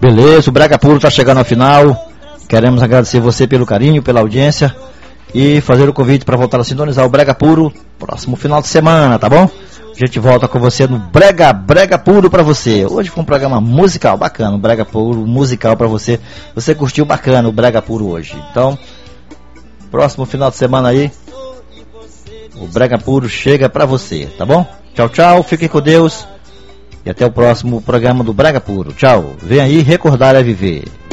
Beleza, o Brega Puro está chegando ao final. Queremos agradecer você pelo carinho, pela audiência e fazer o convite para voltar a sintonizar o Brega Puro próximo final de semana, tá bom? A gente volta com você no Brega Puro pra você. Hoje foi um programa musical bacana, o Brega Puro musical pra você. Você curtiu bacana o Brega Puro hoje. Então, próximo final de semana aí, o Brega Puro chega pra você, tá bom? Tchau, tchau, fiquem com Deus e até o próximo programa do Brega Puro. Tchau, vem aí, recordar é viver.